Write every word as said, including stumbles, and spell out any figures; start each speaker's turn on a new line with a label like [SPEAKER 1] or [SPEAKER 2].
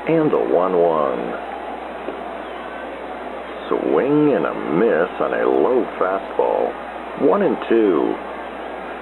[SPEAKER 1] And the one one. Swing and a miss on a low fastball. One and two.